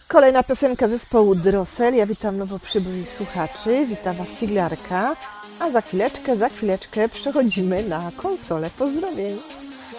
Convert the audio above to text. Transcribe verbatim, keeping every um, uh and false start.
Kolejna piosenka zespołu Drossel. Ja witam nowo przybyłych słuchaczy, witam Was Figlarka, a za chwileczkę, za chwileczkę przechodzimy na konsolę pozdrowień.